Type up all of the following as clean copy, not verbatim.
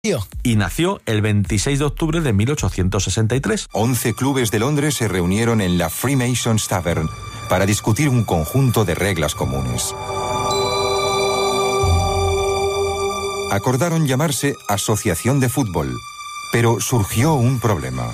Y nació el 26 de octubre de 1863. 11 clubes de Londres se reunieron en la Freemasons Tavern para discutir un conjunto de reglas comunes. Acordaron llamarse Asociación de Fútbol, pero surgió un problema.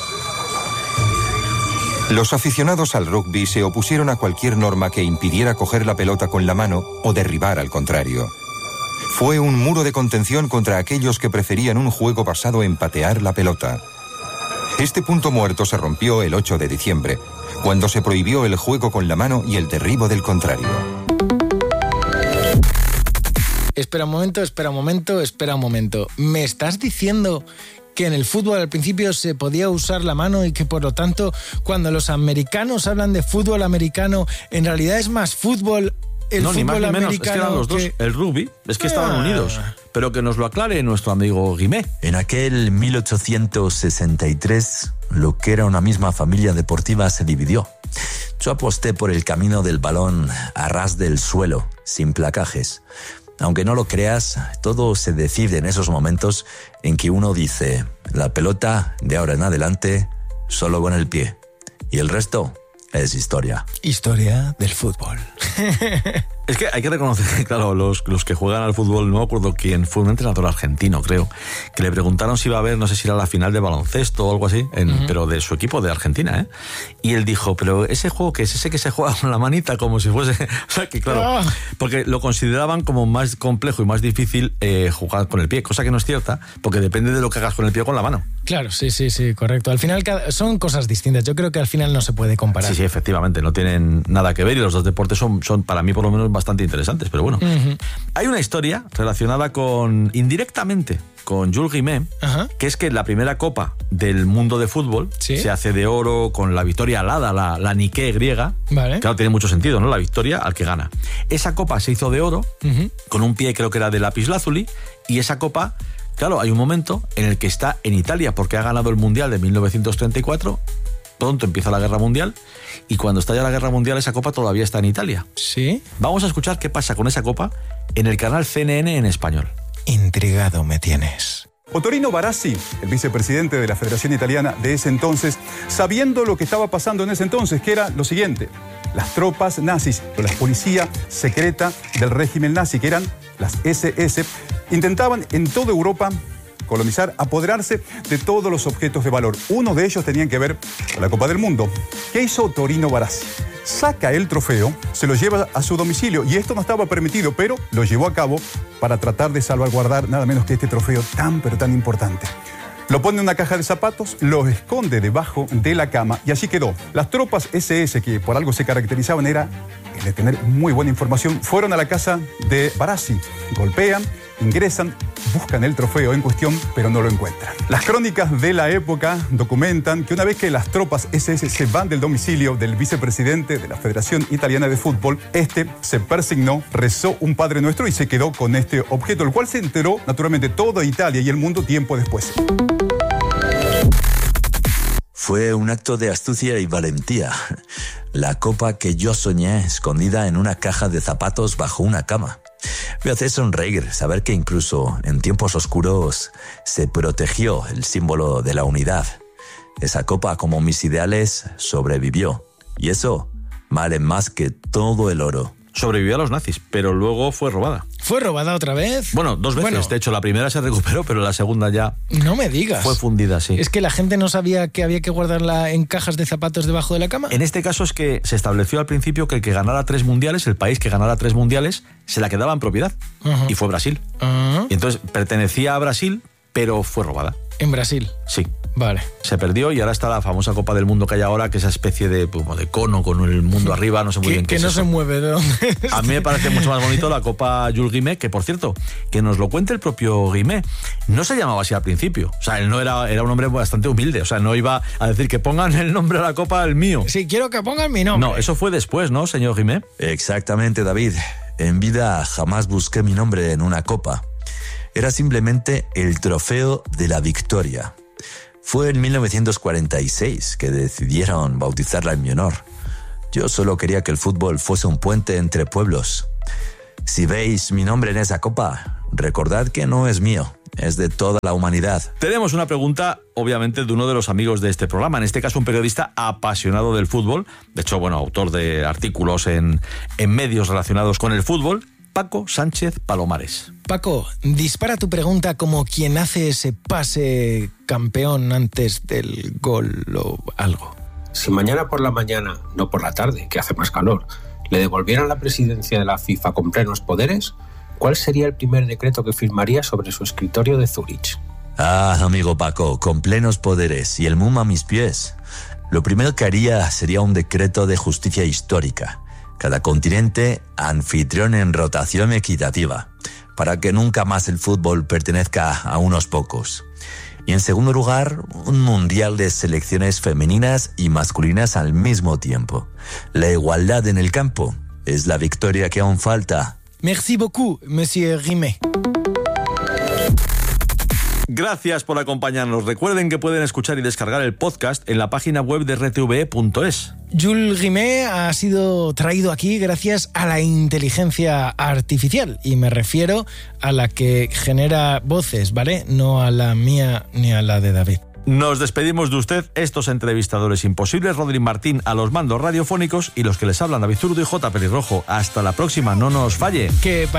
Los aficionados al rugby se opusieron a cualquier norma que impidiera coger la pelota con la mano o derribar al contrario. Fue un muro de contención contra aquellos que preferían un juego basado en patear la pelota. Este punto muerto se rompió el 8 de diciembre, cuando se prohibió el juego con la mano y el derribo del contrario. Espera un momento. ¿Me estás diciendo que en el fútbol al principio se podía usar la mano y que por lo tanto cuando los americanos hablan de fútbol americano en realidad es más fútbol? No, ni más ni menos, es que eran los dos. El rugby, es que estaban unidos. Pero que nos lo aclare nuestro amigo Guimé. En aquel 1863, lo que era una misma familia deportiva se dividió. Yo aposté por el camino del balón a ras del suelo, sin placajes. Aunque no lo creas, todo se decide en esos momentos en que uno dice, la pelota, de ahora en adelante, solo con el pie. Y el resto es historia. Historia del fútbol. Es que hay que reconocer que, claro, los que juegan al fútbol, no me acuerdo quién, fue un entrenador argentino, creo, que le preguntaron si iba a haber, no sé si era la final de baloncesto o algo así, pero de su equipo de Argentina, ¿eh? Y él dijo, pero ese juego que es ese que se juega con la manita como si fuese... O sea, que claro, porque lo consideraban como más complejo y más difícil jugar con el pie, cosa que no es cierta, porque depende de lo que hagas con el pie o con la mano. Claro, sí, correcto. Al final son cosas distintas. Yo creo que al final no se puede comparar. Sí, efectivamente, no tienen nada que ver y los dos deportes son para mí por lo menos bastante interesantes, pero bueno. Hay una historia relacionada indirectamente con Jules Rimet, que es que la primera copa del mundo de fútbol se hace de oro con la victoria alada, la Nike griega. Vale. Claro, tiene mucho sentido, ¿no? La victoria al que gana. Esa copa se hizo de oro, con un pie creo que era de lapislázuli, y esa copa... Claro, hay un momento en el que está en Italia porque ha ganado el Mundial de 1934, pronto empieza la Guerra Mundial y cuando estalla la Guerra Mundial esa copa todavía está en Italia. ¿Sí? Vamos a escuchar qué pasa con esa copa en el canal CNN en español. Intrigado me tienes. Ottorino Barassi, el vicepresidente de la Federación Italiana de ese entonces, sabiendo lo que estaba pasando en ese entonces, que era lo siguiente: las tropas nazis, o la policía secreta del régimen nazi, que eran las SS, intentaban en toda Europa colonizar, apoderarse de todos los objetos de valor. Uno de ellos tenían que ver con la Copa del Mundo. ¿Qué hizo Ottorino Barassi? Saca el trofeo, se lo lleva a su domicilio, y esto no estaba permitido, pero lo llevó a cabo para tratar de salvaguardar nada menos que este trofeo tan pero tan importante. Lo pone en una caja de zapatos, lo esconde debajo de la cama y así quedó. Las tropas SS, que por algo se caracterizaban, era el de tener muy buena información, fueron a la casa de Barassi, golpean, ingresan, buscan el trofeo en cuestión, pero no lo encuentran. Las crónicas de la época documentan que una vez que las tropas SS se van del domicilio del vicepresidente de la Federación Italiana de Fútbol, este se persignó, rezó un Padre Nuestro y se quedó con este objeto, el cual se enteró naturalmente toda Italia y el mundo tiempo después. Fue un acto de astucia y valentía. La copa que yo soñé escondida en una caja de zapatos bajo una cama. Me hace sonreír saber que incluso en tiempos oscuros se protegió el símbolo de la unidad. Esa copa, como mis ideales, sobrevivió. Y eso vale más que todo el oro. Sobrevivió a los nazis, pero luego fue robada. ¿Fue robada otra vez? Bueno, 2 veces. De hecho, la primera se recuperó, pero la segunda ya... No me digas. Fue fundida, sí. ¿Es que la gente no sabía que había que guardarla en cajas de zapatos debajo de la cama? En este caso es que se estableció al principio que el que ganara 3 mundiales, el país que ganara 3 mundiales, se la quedaba en propiedad. Y fue Brasil. Y entonces pertenecía a Brasil, pero fue robada. ¿En Brasil? Sí. Vale. Se perdió y ahora está la famosa Copa del Mundo que hay ahora, que es esa especie de cono con el mundo arriba, no sé muy bien qué es. Que no se mueve, ¿de dónde? A mí me parece mucho más bonito la Copa Jules Rimet, que por cierto, que nos lo cuente el propio Rimet. No se llamaba así al principio. O sea, él no era un hombre bastante humilde. O sea, no iba a decir que pongan el nombre a la copa el mío. Sí, quiero que pongan mi nombre. No, eso fue después, ¿no, señor Rimet? Exactamente, David. En vida jamás busqué mi nombre en una copa. Era simplemente el trofeo de la victoria. Fue en 1946 que decidieron bautizarla en mi honor. Yo solo quería que el fútbol fuese un puente entre pueblos. Si veis mi nombre en esa copa, recordad que no es mío, es de toda la humanidad. Tenemos una pregunta, obviamente, de uno de los amigos de este programa, en este caso un periodista apasionado del fútbol, de hecho, autor de artículos en medios relacionados con el fútbol, Paco Sánchez Palomares. Paco, dispara tu pregunta como quien hace ese pase campeón antes del gol o algo. Si mañana por la mañana, no por la tarde, que hace más calor, le devolvieran la presidencia de la FIFA con plenos poderes, ¿cuál sería el primer decreto que firmaría sobre su escritorio de Zúrich? Amigo Paco, con plenos poderes y el mundo a mis pies. Lo primero que haría sería un decreto de justicia histórica. Cada continente anfitrión en rotación equitativa, para que nunca más el fútbol pertenezca a unos pocos. Y en segundo lugar, un mundial de selecciones femeninas y masculinas al mismo tiempo. La igualdad en el campo es la victoria que aún falta. Merci beaucoup, monsieur Rimet. Gracias por acompañarnos. Recuerden que pueden escuchar y descargar el podcast en la página web de rtve.es. Jules Rimet ha sido traído aquí gracias a la inteligencia artificial, y me refiero a la que genera voces, ¿vale? No a la mía ni a la de David. Nos despedimos de usted, estos entrevistadores imposibles, Rodri Martín a los mandos radiofónicos y los que les hablan, David Zurdo y J. Pelirrojo. Hasta la próxima, no nos falle. Que